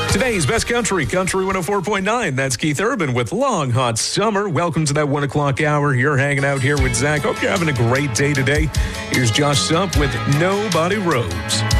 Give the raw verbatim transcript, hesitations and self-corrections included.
Today's Best Country, Country one oh four point nine. That's Keith Urban with Long Hot Summer. Welcome to that one o'clock hour. You're hanging out here with Zach. Hope you're having a great day today. Here's Josh Sump with Nobody Roads.